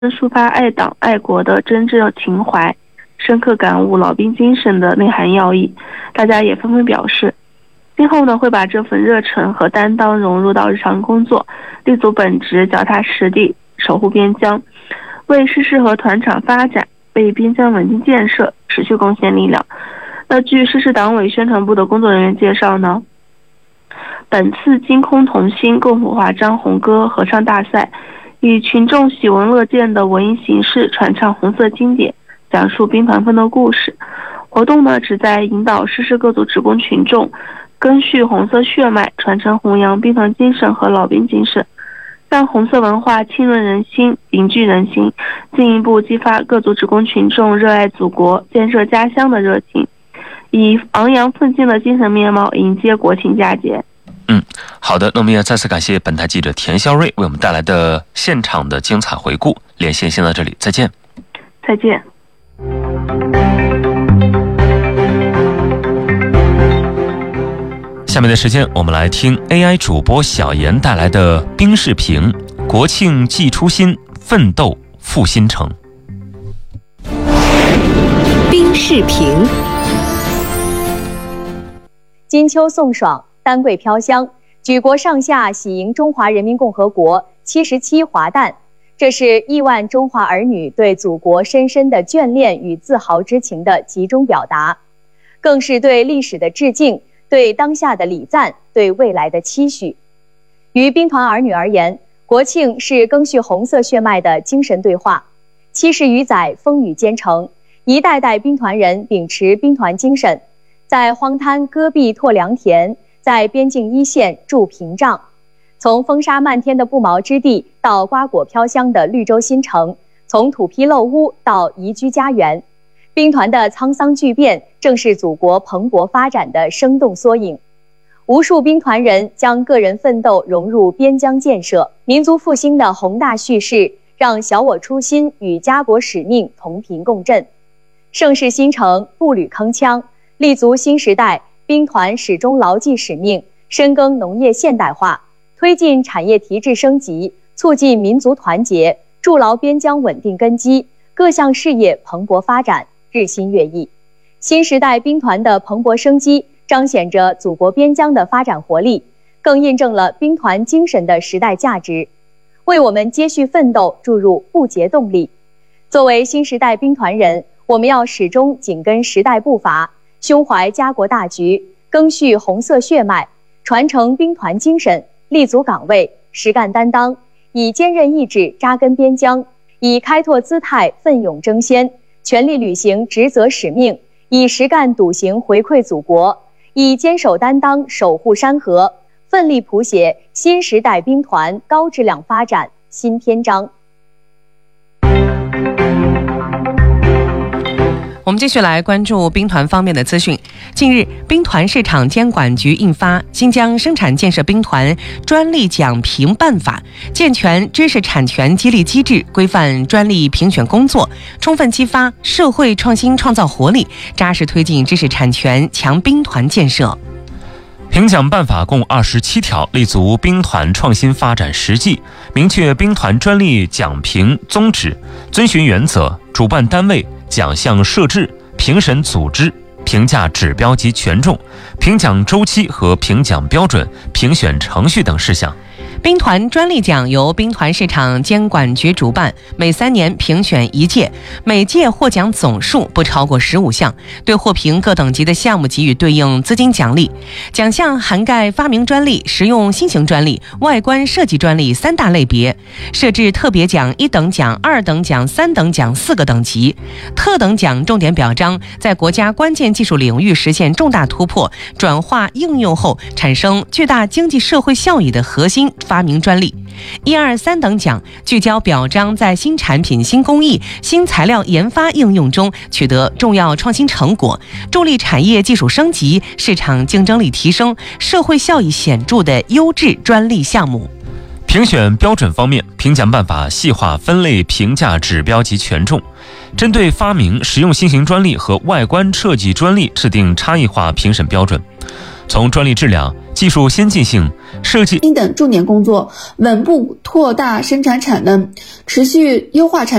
抒发爱党爱国的真正情怀，深刻感悟老兵精神的内涵要义。大家也纷纷表示，今后呢会把这份热忱和担当融入到日常工作，立足本职，脚踏实地，守护边疆，为师师和团场发展，为边疆稳定建设持续贡献力量。那据师师党委宣传部的工作人员介绍呢，本次金空同心共谱华章红歌合唱大赛，以群众喜闻乐见的文艺形式传唱红色经典，讲述兵团奋斗故事。活动呢旨在引导师师各族职工群众根续红色血脉，传承弘扬兵团精神和老兵精神，让红色文化浸润人心，凝聚人心，进一步激发各族职工群众热爱祖国、建设家乡的热情，以昂扬奋进的精神面貌迎接国庆佳节。 好的，那我们也再次感谢本台记者田肖瑞为我们带来的现场的精彩回顾。连线先到这里，再见。 再见。 下面的时间，我们来听 AI 主播小妍带来的冰视频。国庆祭初心，奋斗复新城。 冰视频。金秋送爽，丹桂飘香，举国上下喜迎中华人民共和国77华诞。这是亿万中华儿女对祖国深深的眷恋与自豪之情的集中表达，更是对历史的致敬，对当下的礼赞，对未来的期许。于兵团儿女而言，国庆是赓续红色血脉的精神对话。70余载风雨兼程，一代代兵团人秉持兵团精神，在荒滩戈壁拓良田，在边境一线筑屏障。从风沙漫天的不毛之地到瓜果飘香的绿洲新城，从土坯漏屋到宜居家园，兵团的沧桑巨变正是祖国蓬勃发展的生动缩影。无数兵团人将个人奋斗融入边疆建设、民族复兴的宏大叙事，让小我初心与家国使命同频共振。盛世新城，步履铿锵，立足新时代，兵团始终牢记使命，深耕农业现代化，推进产业提质升级，促进民族团结，筑牢边疆稳定根基，各项事业蓬勃发展，日新月异。新时代兵团的蓬勃生机，彰显着祖国边疆的发展活力，更印证了兵团精神的时代价值，为我们接续奋斗注入不竭动力。作为新时代兵团人，我们要始终紧跟时代步伐，胸怀家国大局，赓续红色血脉，传承兵团精神，立足岗位，实干担当，以坚韧意志扎根边疆，以开拓姿态奋勇争先，全力履行职责使命，以实干笃行回馈祖国，以坚守担当守护山河，奋力谱写新时代兵团高质量发展新篇章。 我们继续来关注兵团方面的资讯。近日，兵团市场监管局印发《新疆生产建设兵团专利奖评办法》，健全知识产权激励机制，规范专利评选工作，充分激发社会创新创造活力，扎实推进知识产权强兵团建设。 评奖办法共27条，立足兵团创新发展实际，明确兵团专利奖评宗旨、遵循原则、主办单位、奖项设置、评审组织、评价指标及权重、评奖周期和评奖标准、评选程序等事项。 兵团专利奖由兵团市场监管局主办，每3年评选1届，每届获奖总数不超过15项，对获评各等级的项目给予对应资金奖励。奖项涵盖发明专利、实用新型专利、外观设计专利3大类别，设置特别奖、1等奖、2等奖、3等奖4个等级。特等奖重点表彰在国家关键技术领域实现重大突破、转化应用后产生巨大经济社会效益的核心发明专利。1、2、3等奖聚焦表彰在新产品、新工艺、新材料研发应用中取得重要创新成果，助力产业技术升级、市场竞争力提升、社会效益显著的优质专利项目。 评选标准方面，评奖办法细化分类评价指标及权重，针对发明、实用新型专利和外观设计专利制定差异化评审标准，从专利质量、 技术先进性、设计等重点工作，稳步扩大生产产能，持续优化产